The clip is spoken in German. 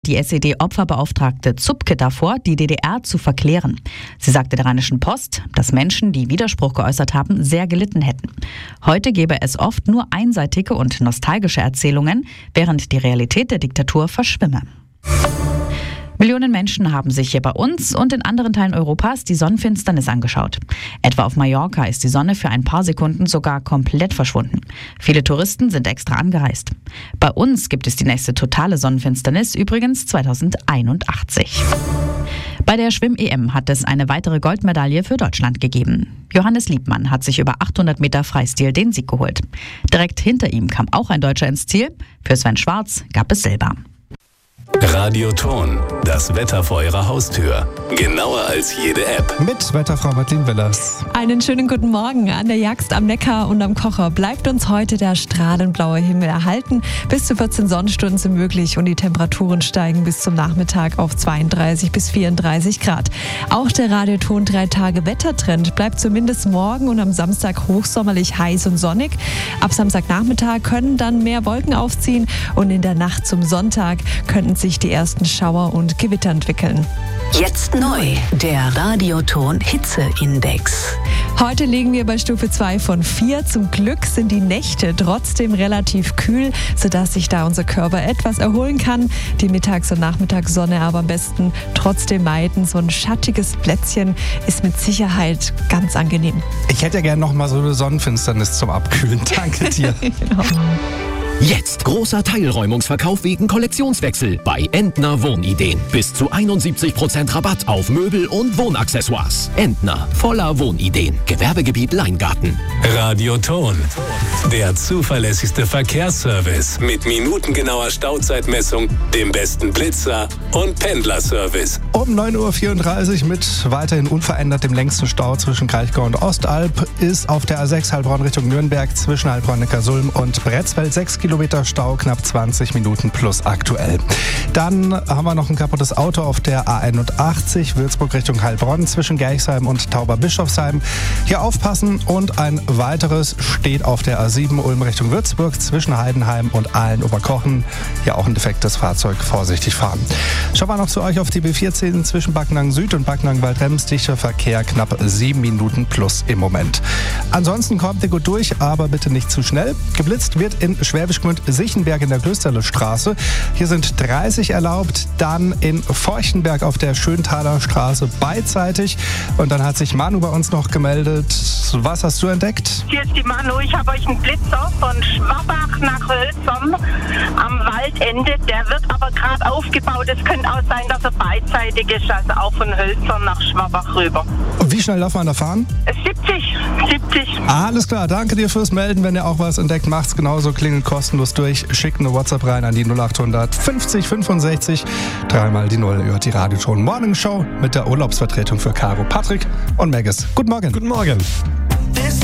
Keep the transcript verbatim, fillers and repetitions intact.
Die S E D-Opferbeauftragte Zupke davor, die D D R zu verklären. Sie sagte der Rheinischen Post, dass Menschen, die Widerspruch geäußert haben, sehr gelitten hätten. Heute gebe es oft nur einseitige und nostalgische Erzählungen, während die Realität der Diktatur verschwimme. Millionen Menschen haben sich hier bei uns und in anderen Teilen Europas die Sonnenfinsternis angeschaut. Etwa auf Mallorca ist die Sonne für ein paar Sekunden sogar komplett verschwunden. Viele Touristen sind extra angereist. Bei uns gibt es die nächste totale Sonnenfinsternis übrigens zweitausendeinundachtzig. Bei der Schwimm-E M hat es eine weitere Goldmedaille für Deutschland gegeben. Johannes Liebmann hat sich über achthundert Meter Freistil den Sieg geholt. Direkt hinter ihm kam auch ein Deutscher ins Ziel. Für Sven Schwarz gab es Silber. Radioton, das Wetter vor Ihrer Haustür. Genauer als jede App. Mit Wetterfrau Martin Willers. Einen schönen guten Morgen. An der Jagst am Neckar und am Kocher bleibt uns heute der strahlenblaue Himmel erhalten. Bis zu vierzehn Sonnenstunden sind möglich und die Temperaturen steigen bis zum Nachmittag auf zweiunddreißig bis vierunddreißig Grad. Auch der Radioton drei Tage Wettertrend bleibt zumindest morgen und am Samstag hochsommerlich heiß und sonnig. Ab Samstagnachmittag können dann mehr Wolken aufziehen und in der Nacht zum Sonntag könnten sich die ersten Schauer und Gewitter entwickeln. Jetzt neu, der Radioton Hitzeindex. Heute liegen wir bei Stufe zwei von vier. Zum Glück sind die Nächte trotzdem relativ kühl, sodass sich da unser Körper etwas erholen kann. Die Mittags- und Nachmittagssonne aber am besten trotzdem meiden. So ein schattiges Plätzchen ist mit Sicherheit ganz angenehm. Ich hätte ja gerne noch mal so eine Sonnenfinsternis zum Abkühlen. Danke dir. Genau. Jetzt großer Teilräumungsverkauf wegen Kollektionswechsel bei Entner Wohnideen. Bis zu einundsiebzig Prozent Rabatt auf Möbel und Wohnaccessoires. Entner, voller Wohnideen. Gewerbegebiet Leingarten. Radioton, der zuverlässigste Verkehrsservice mit minutengenauer Stauzeitmessung, dem besten Blitzer und Pendlerservice. Um neun Uhr vierunddreißig mit weiterhin unverändert dem längsten Stau zwischen Kraichgau und Ostalb ist auf der A sechs Heilbronn Richtung Nürnberg zwischen Heilbronn-Neckarsulm und Bretzfeld sechs Kilometer Stau, knapp zwanzig Minuten plus aktuell. Dann haben wir noch ein kaputtes Auto auf der A einundachtzig Würzburg Richtung Heilbronn zwischen Gerchsheim und Tauberbischofsheim. Hier aufpassen und ein weiteres steht auf der A sieben Ulm Richtung Würzburg zwischen Heidenheim und Aalen-Oberkochen. Hier auch ein defektes Fahrzeug, vorsichtig fahren. Schauen wir noch zu euch auf die B vierzehn zwischen Backnang Süd und Backnang Waldrems. Dichter Verkehr, knapp sieben Minuten plus im Moment. Ansonsten kommt ihr gut durch, aber bitte nicht zu schnell. Geblitzt wird in Schwäbisch Gmünd-Sichenberg in der Klösterle Straße. Hier sind dreißig erlaubt. Dann in Feuchtenberg auf der Schönthaler Straße beidseitig. Und dann hat sich Manu bei uns noch gemeldet. Was hast du entdeckt? Hier ist die Manu. Ich habe euch einen Blitzer von Schwabach nach Hölzern am Waldende. Der wird aber gerade aufgebaut. Es könnte auch sein, dass er beidseitig ist, also auch von Hölzern nach Schwabach rüber. Und wie schnell darf man da fahren? siebzig. siebzig. Alles klar, danke dir fürs Melden. Wenn ihr auch was entdeckt, macht's genauso. Klingelt kostenlos durch. Schickt eine WhatsApp rein an die null achthundert fünfzig fünfundsechzig. Dreimal die Null. Ihr hört die Radioton Morning Show mit der Urlaubsvertretung für Caro, Patrick und Megis. Guten Morgen. Guten Morgen.